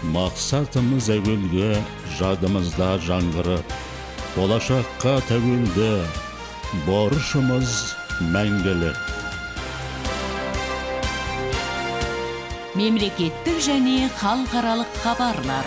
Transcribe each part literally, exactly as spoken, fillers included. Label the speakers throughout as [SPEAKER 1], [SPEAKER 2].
[SPEAKER 1] Мақсатымыз әуелге, жадымызда жаңғырып, болашаққа тәуелді, борышымыз мәңгілік.
[SPEAKER 2] Мемлекеттік және халықаралық хабарлар.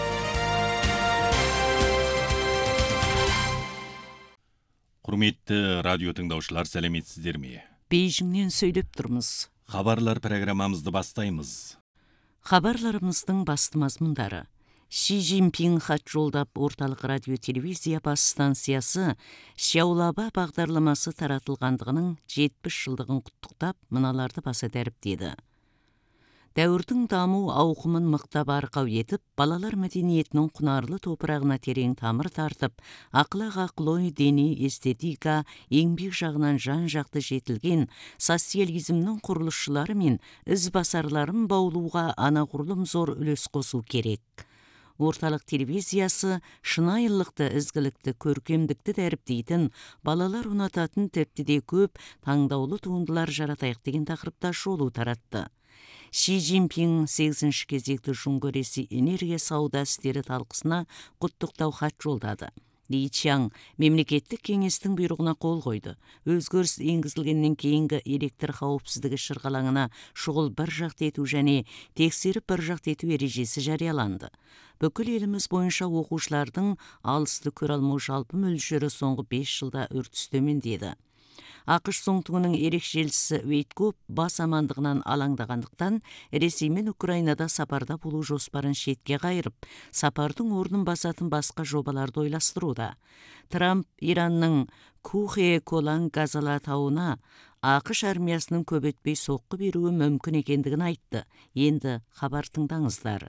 [SPEAKER 3] Құрметті радио тыңдаушылар, сәлеметсіздер ме?
[SPEAKER 2] Бейжіңнен сөйлеп тұрмыз.
[SPEAKER 3] Хабарлар программамызды бастаймыз.
[SPEAKER 2] Хабарларымыздың басты мазмұндары. Ши Цзиньпин хат жолдап, орталық радио телевизия бас станциясы Шаулаба бағдарламасы таратылғандығының жетпіс жылдығын құттықтап, мыналарды баса дәріптеді. Дәуірдің даму ауқымын мықтап арқау етіп, балалар мәдениетінің құнарлы топырағына терең тамыр тартып, ақлақ ақыл-ой, дене, эстетика, еңбек жағынан жан-жақты жетілген социализмнің құрылысшылары мен ізбасарларын баулуға анағұрлым зор үлес қосу керек. Орталық телевизиясы шынайылықты, ізгілікті, көркемдікті дәріптейтін, балалар ұнататын тіпті де көп таңдаулы туындылар жаратайық деген тақырыпта шолу таратты. Ши Цзиньпин сегізінші кезекті Жоңғо-Ресей энергия сауда істері талқысына құттықтау хат жолдады. Ли Чаң мемлекеттік кеңестің бұйрығына қол қойды. Өзгеріс енгізілгеннен кейінгі электр қауіпсіздігі шырғалаңына шұғыл бір жақты ету және тексеріп бір жақты ету ережесі жарияланды. Бүкіл еліміз бойынша оқушылардың алысты көре алмау жалпы мөлшері соңғы бес жылда үрдіс төмендеді. ақш Соңтүңінің ерекшелісі Вейткоп бас амандығынан алаңдағандықтан Ресей мен Украинада сапарда болу жоспарын шетке қайырып, сапардың орнын басатын басқа жобаларды ойластыруда. Трамп Иранның Кухе Колан Газала тауына ақш армиясының көп өтпей соққы беруі мүмкін екендігін айтты. Енді хабар тыңдаңыздар.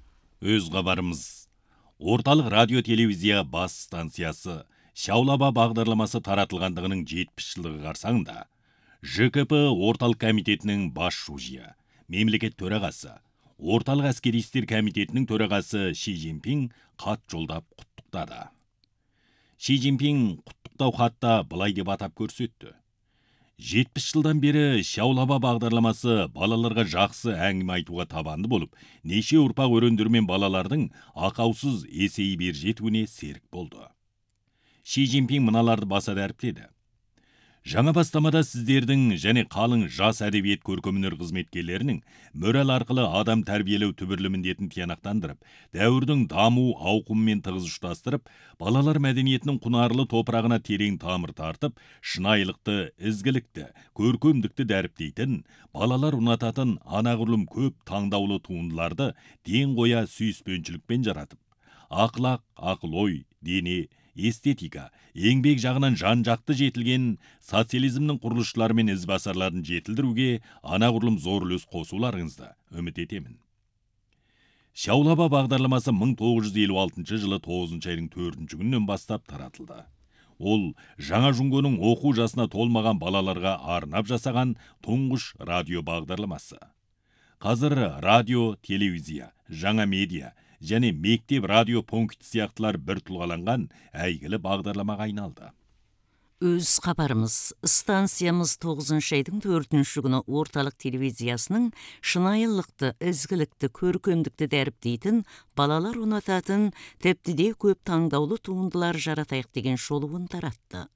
[SPEAKER 3] Өз хабарымыз. Орталық радио телевизия бас станциясы Шаулаба бағдарламасы таратылғандығының жетпіс жылдығы қарсаңында Ж К П орталық комитетінің бас шужия, мемлекет төрағасы, орталық әскери істер комитетінің төрағасы Ши Цзиньпин хат жолдап құттықтады. Ши Цзиньпин құттықтау хатта былай деп атап көрсетті. жетпіс жылдан бері Шаулаба бағдарламасы балаларға жақсы әңгіме айтуға табанды болып, неше ұрпақ өрендер мен балалардың ақаусыз есейі бер жетуіне серік болды. Ши Цзиньпин мыналарды баса дәріптеді. Жаңа бастамада сіздердің және қалың жас әдебиет көркемөнер қызметкерлерінің мораль арқылы адам тәрбиелеу түбірлі міндетін тиянақтандырып, дәуірдің даму ауқымымен тығыз ұштастырып, балалар мәдениетінің құнарлы топырағына терең тамыр тартып, шынайылықты, ізгілікті, көркемдікті дәріптейтін, балалар ұнататын анағұрлым көп таңдаулы туындыларды ден қоя сүйіспеншілікпен жаратып, ақлақ, ақыл-ой, дене, эстетика, еңбек жағынан жан-жақты жетілген социализмнің құрылысшылары мен ізбасарларын жетілдіруге анағұрлым зор үлес қосуларыңызды үміт етемін. Шаулаба бағдарламасы мың тоғыз жүз елу алтыншы жылы тоғызыншы айдың төртінші күнінен бастап таратылды. Ол жаңа Жоңғоның оқу жасына толмаған балаларға арнап жасаған тұңғыш радио бағдарламасы. Қазір радио, телевизия, жаңа медиа және мектеп радио пункті сияқтылар бір тұлғаланған әйгілі бағдарламаға айналды.
[SPEAKER 2] Өз хабарымыз. Станциямыз тоғызыншы айдың төртінші күні орталық телевизиясының шынайылықты, ізгілікті, көркемдікті дәріптейтін, балалар ұнататын, тіпті де көп таңдаулы туындылар жаратайық деген шолуын таратты.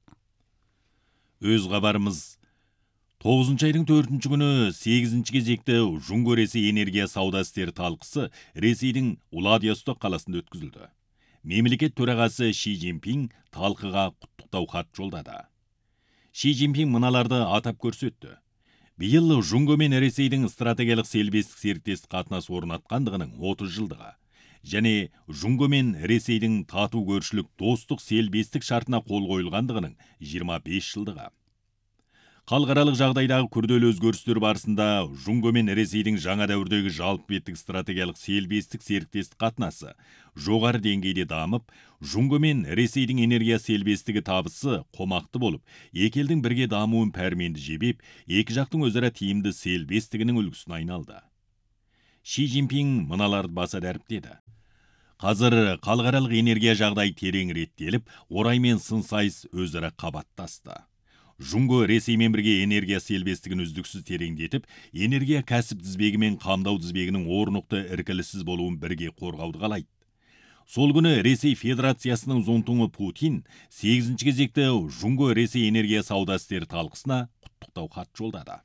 [SPEAKER 3] Өз хабарымыз. тоғызыншы айдың төртінші күні сегізінші кезекті Жоңғо-Ресей энергия сауда істері талқысы Ресейдің Владивосток қаласында өткізілді. Мемлекет төрағасы Ши Цзиньпин талқыға құттықтау хат жолдады. Ши Цзиньпин мыналарды атап көрсетті. Биыл Жоңғо мен Ресейдің стратегиялық серіктестік серіктестік қатынас орнатқандығының отыз жылдығы және Жоңғо мен Ресейдің тату көршілік достық серіктестік шартына қол қойылғандығының жиырма бес жылдығы. Халықаралық жағдайдағы күрделі өзгерістер барысында Жоңғо мен Ресейдің жаңа дәуірдегі жалпы беттік стратегиялық серіктестік серіктестік қатынасы жоғары деңгейде дамып, Жоңғо мен Ресейдің энергия серіктестігі табысы қомақты болып, екі елдің бірге дамуын пәрменді жебеп, екі жақтың өзара тиімді серіктестігінің үлгісіне айналды. Ши Цзиньпин мыналарды баса дәріптеді. Қазір халықаралық энергия жағдай терең реттеліп, орай мен сын сайыс өзара қабаттасты. Жунго Ресеймен бірге энергия селбестігін үздіксіз тереңдетіп, энергия кәсіп тізбегі мен қамдау тізбегінің орнықты іркіліссіз болуын бірге қорғауды қалайды. Сол күні Ресей Федерациясының зонтуңы Путин сегізінші кезекті Жунго Ресей энергия сауда істері талқысына құттықтау хат жолдады.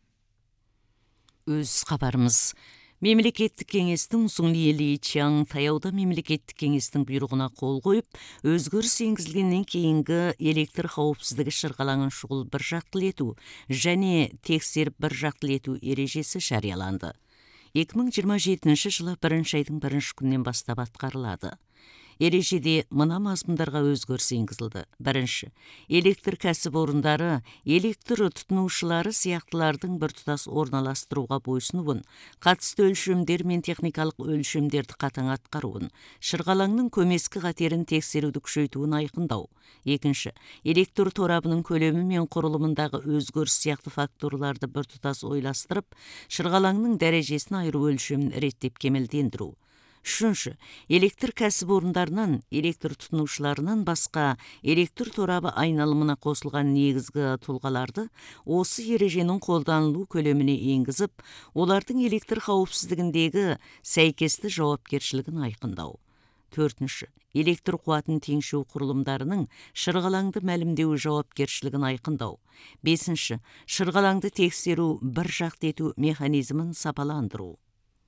[SPEAKER 2] Өз хабарымыз. Мемлекеттік кеңестің Сунли Ли Чаң таяуда мемлекеттік кеңестің бұйрығына қол қойып, өзгеріс енгізілгеннен кейінгі электр қауіпсіздігі шырғалаңын шұғыл бір жақтылы ету және тексеріп бір жақтылы ету ережесі жарияланды. екі мың жиырма жетінші жылы бірінші айдың бірінші күннен бастап атқарылады. Ережеде мына мазмұндарға өзгеріс енгізілді. Бірінші, электр кәсіпорындары, электр тұтынушылары сияқтылардың біртұтас орналастыруға бойсынуын, қатысты өлшемдер мен техникалық өлшемдерді қатаң атқаруын, шырғалаңның көмескі қатерін тексеруді күшейтуін айқындау. Екінші, электр торабының көлемі мен құрылымындағы өзгеріс сияқты факторларды біртұтас ойластырып, шырғалаңның дәрежесін айыру өлшемін реттеп кемелдендіру. Үшінші, электр кәсіпорындарынан, электр тұтынушыларынан басқа электр торабы айналымына қосылған негізгі тұлғаларды осы ереженің қолданылу көлеміне енгізіп, олардың электр қауіпсіздігіндегі сәйкесті жауапкершілігін айқындау. Төртінші, электр қуатын теңшеу құрылымдарының шырғалаңды мәлімдеу жауапкершілігін айқындау. Бесінші, шырғалаңды тексеру бір жақты ету механизмін сапаландыру.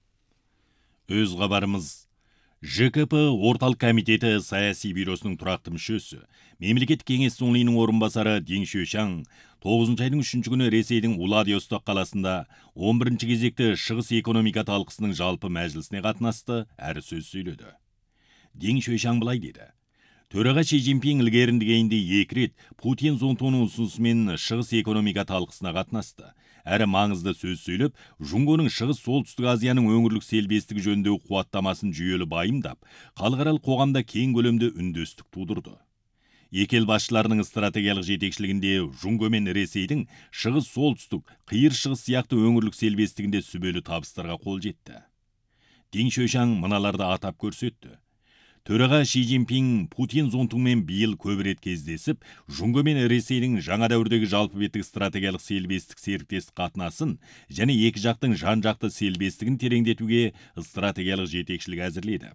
[SPEAKER 3] Өз хабарымыз. Ж К П орталық комитеті саяси бюросының тұрақты мүшесі, мемлекеттік кеңес Сунлинің орынбасары Дин Шуйшаң тоғызыншы айдың үшінші күні Ресейдің Владивосток қаласында он бірінші кезекті шығыс экономика талқысының жалпы мәжілісіне қатынасты, әрі сөз сөйледі. Дин Шуйшаң былай деді: Төраға Ши Цзиньпин ілгеріндегенде екі рет Путин зонтуының ұсынысымен шығыс экономика талқысына қатынасты. Әрі маңызды сөз сөйлеп, Жунгоның шығыс солтүстік Азияның өңірлік селбестігі жөніндегі қуаттамасын жүйелі байымдап, халықаралық қоғамда кең көлемде үндестік тудырды. Екі ел басшыларының стратегиялық жетекшілігінде Жунго мен Ресейдің шығыс солтүстік, қиыр шығыс сияқты өңірлік селбестігінде сүбелі табыстарға қол жетті. Дин Шуйшаң мыналарды атап көрсетті. Төраға Ши Цзиньпин Путин зонтуңмен биыл көп рет кездесіп, Жунго мен Ресейдің жаңа дәуірдегі жалпы беттік стратегиялық селбестік серіктестік қатынасын және екі жақтың жан-жақты селбестігін тереңдетуге стратегиялық жетекшілік әзірледі.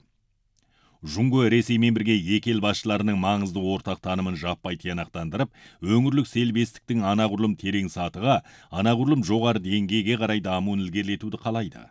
[SPEAKER 3] Жунго Ресеймен бірге екі ел басшыларының маңызды ортақ танымын жаппай тиянақтандырып, өңірлік селбестіктің анағұрлым терең сатыға, анағұрлым жоғары деңгейге қарай дамуын ілгерілетуді қалайды.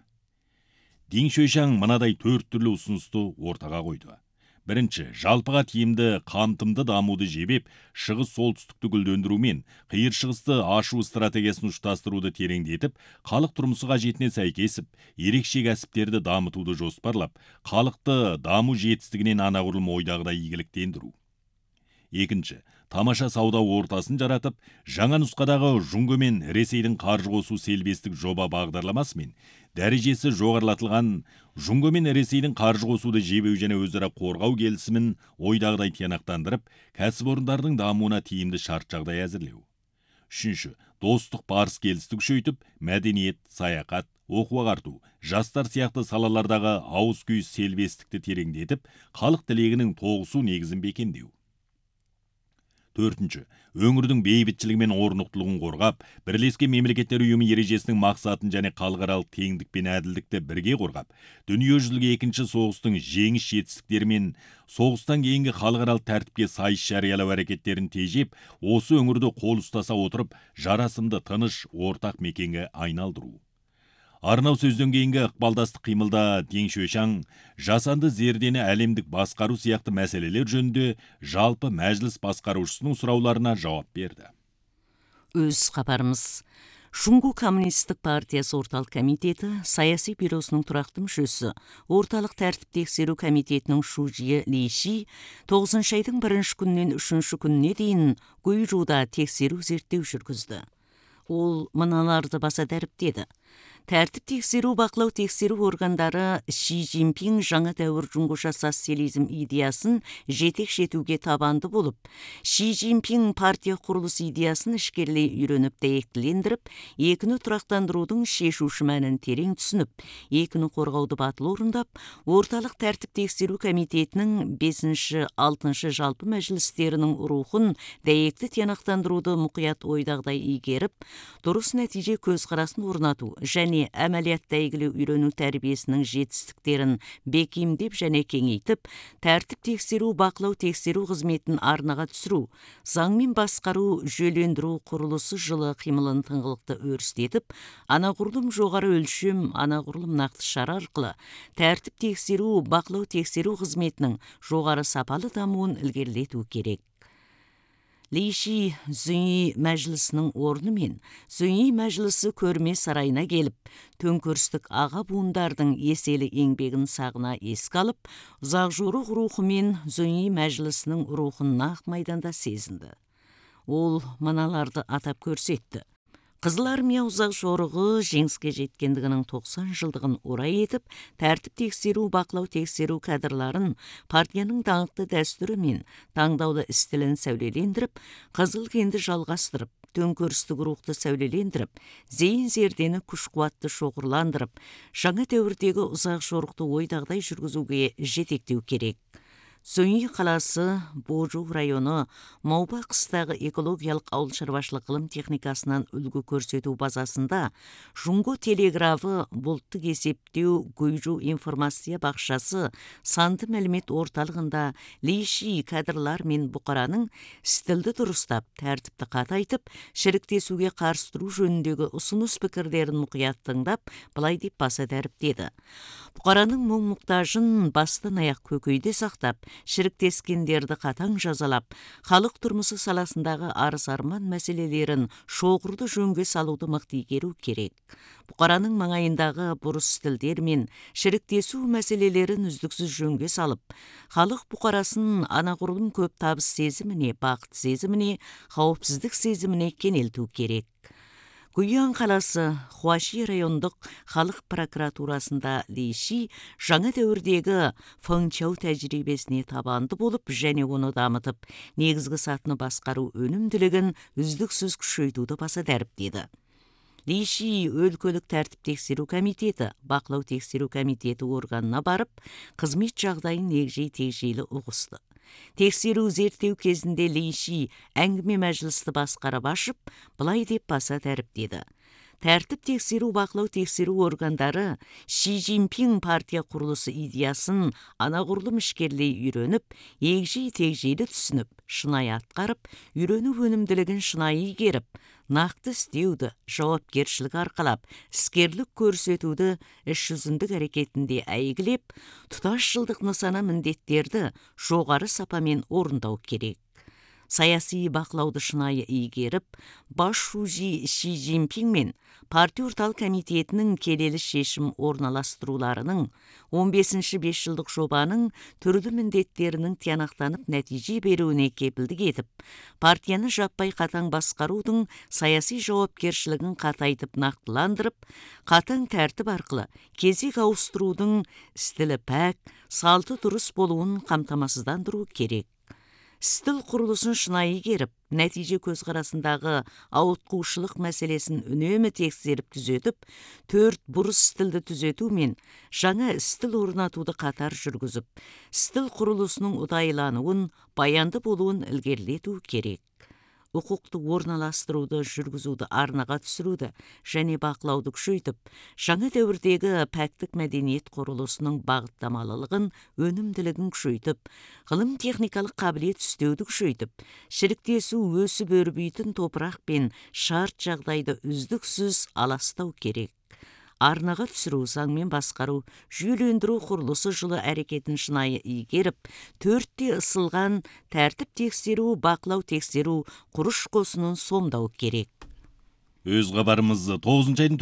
[SPEAKER 3] Дин Шуйшаң мынадай төрт түрлі ұсынысты ортаға қойды. Бірінші, жалпыға тиімді, қамтымды дамуды жебеп, шығыс солтүстікті гүлдендірумен, қиыр шығысты ашу стратегиясын ұштастыруды тереңдетіп, халық тұрмысы қажетіне сәйкесіп, ерекше кәсіптерді дамытуды жоспарлап, халықты даму жетістігінен анағұрлым ойдағыдай игіліктендіру. Екінші, тамаша сауда ортасын жаратып, жаңа нұсқадағы Жунго мен Ресейдің қаржы қосу селбестік жоба бағдарламасымен дәрежесі жоғарылатылған Жунго мен Ресейдің қаржы қосуды жебеу және өзара қорғау келісімін ойдағыдай тиянақтандырып, кәсіпорындардың дамуына тиімді шарт жағдай әзірлеу. Үшінші, достық барыс келістік күшейтіп, мәдениет, саяхат, оқу ағарту, жастар сияқты салалардағы ауыз күй селбестікті тереңдетіп, халық тілегінің тоғысу негізін бекемдеу. Төртінші, өңірдің бейбітшілігі мен орнықтылығын қорғап, Бірлескен Мемлекеттер Ұйымы ережесінің мақсатын және халықаралық теңдік пен әділдікті бірге қорғап, дүниежүзілік екінші соғыстың жеңіс жетістіктері мен соғыстан кейінгі халықаралық тәртіпке сайыс жариялау әрекеттерін тежеп, осы өңірді қол ұстаса отырып, жарасымды тыныш ортақ мекенге айналдыру. Арнау сөзден кейінгі ықпалдастық қимылда Дин Шуйшаң жасанды зердені әлемдік басқару сияқты мәселелер жөнінде жалпы мәжіліс басқарушысының сұрауларына жауап берді.
[SPEAKER 2] Өз хабарымыз. Жунго Коммунистік партиясы орталық комитеті саяси бюросының тұрақты мүшесі, орталық тәртіп тексеру комитетінің Шужи Лиши тоғызыншы айдың бірінші күннен үшінші күніне дейін Гуйжуда тексеру зерттеу жүргізді. Ол мыналарды баса дәріптеді. Тәртіп тексеру бақылау тексеру органдары Ши Цзиньпин жаңа дәуір жұңғыша социализм идеясын жетекші етуге табанды болып, Ши Цзиньпин партия құрылыс идеясын ішкерлей үйреніп дәйектілендіріп, екіні тұрақтандырудың шешуші мәнін терең түсініп, екіні қорғауды батыл орындап, орталық тәртіп тексеру комитетінің бесінші алтыншы жалпы мәжілістерінің рухын дәйекті тиянақтандыруды мұқият ойдағдай игеріп, дұрыс нәтиже көзқарасын орнату және әмәлиятта әйгілі үйрену тәрбиесінің жетістіктерін бекемдеп және кеңейтіп, тәртіп тексеру бақылау тексеру қызметін арнаға түсіру, заңмен басқару жүйелендіру құрылысы жылы қимылын тыңғылықты өрістетіп, анағұрлым жоғары өлшем, анағұрлым нақты шара арқылы тәртіп тексеру бақылау тексеру қызметінің жоғары сапалы дамуын ілгерілету керек. Ли Ши Цзуньи мәжілісінің орны мен Цзуньи мәжілісі көрме сарайына келіп, төңкерістік аға буындардың еселі еңбегін сағына еске алып, ұзақ жорық рухы мен Цзуньи мәжілісінің рухын нақ майданда сезінді. Ол мыналарды атап көрсетті. Қызыл армия ұзақ жорығы жеңіске жеткендігінің тоқсан жылдығын орай етіп, тәртіп тексеру бақылау тексеру кадрларын партияның даңқты дәстүрі мен таңдаулы істілін сәулелендіріп, қызыл кенді жалғастырып, төңкерістік рухты сәулелендіріп, зейін зердені күш қуатты шоғырландырып, жаңа дәуірдегі ұзақ жорықты ойдағдай жүргізуге жетектеу керек. Цзуньи қаласы, Божу районы, Маупа қыстағы экологиялық ауыл шаруашылық ғылым техникасынан үлгі көрсету базасында Жұңго телеграфы, бұлттық есептеу, Гуйжу информация бақшасы, санды мәлімет орталығында Ли Ши кадрлар мен бұқараның стілді дұрыстап, тәртіпті қатайтып, шіріктесуге қарсы тұру жөніндегі ұсыныс пікірлерін мұқият тыңдап, былай деп баса дәріптеді. Бұқараның мұң-мұқтажын бастан аяқ көкейде сақтап, шіріктескендерді қатаң жазалап, халық тұрмысы саласындағы арыс-арман мәселелерін шоғырды жөнге салуды мықты игеру керек. Бұқараның маңайындағы бұрыс стілдер мен шіріктесу мәселелерін үздіксіз жөнге салып, халық бұқарасын анағұрлым көп табыс сезіміне, бақыт сезіміне, қауіпсіздік сезіміне кенелту керек. Гуян қаласы, Хуаши райондық халық прокуратурасында Ли Ши жаңа дәуірдегі фыңчау тәжірибесіне табанды болып және оны дамытып, негізгі сатыны басқару өнімділігін үздіксіз күшейтуді баса дәріптеді. Ли Ши өлкөлік тәртіп тексеру комитеті, бақылау тексеру комитеті органына барып, қызмет жағдайын егжей-тегжейлі ұғысты. Тексеру зерттеу кезінде Ли Ши әңгіме мәжілісті басқарып ашып, былай деп баса дәріптеді. Тәртіп тексеру бақылау тексеру органдары Ши Цзиньпин партия құрылысы идеясын анағұрлым ішкерлей үйреніп, егжей-тегжейлі түсініп, шынайы атқарып, үйрену өнімділігін шынайы игеріп, нақты істеуді, жауапкершілік арқалап, іскерлік көрсетуді іс жүзіндік әрекетінде әйгілеп, тұтас жылдық нысана міндеттерді жоғары сапамен орындау керек. Саяси бақылауды шынайы игеріп, бас шужи Ши Цзиньпин мен партия орталық комитетінің келелі шешім орналастыруларының он бесінші бес жылдық жобаның түрлі міндеттерінің тиянақтанып нәтиже беруіне кепілдік етіп, партияны жаппай қатаң басқарудың саяси жауапкершілігін қатайтып нақтыландырып, қатаң тәртіп арқылы кезек ауыстырудың стілі пәк, салты дұрыс болуын қамтамасыздандыру керек. Стіл құрылысын шынайы игеріп, нәтиже көзқарасындағы ауытқушылық мәселесін үнемі тексеріп түзетіп, төрт бұрыс стілді түзету мен жаңа стіл орнатуды қатар жүргізіп, стіл құрылысының ұдайлануын, баянды болуын ілгерілету керек. Құқықты орналастыруды, жүргізуді арнаға түсіруді және бақылауды күшейтіп, жаңа дәуірдегі пәктік мәдениет құрылысының бағыттамалылығын, өнімділігін күшейтіп, ғылым техникалық қабілет үстеуді күшейтіп, шіріктесу өсіп өрбейтін топырақ пен шарт жағдайды үздіксіз аластау керек. Арнаға түсіру, заңмен басқару, жүйелендіру құрылысы жылы әрекетін шынайы игеріп, төртте ысылған тәртіп тексеру, бақылау тексеру, құрыш қосынын сомдау керек.
[SPEAKER 3] Өз хабарымыз тоғызыншы айдың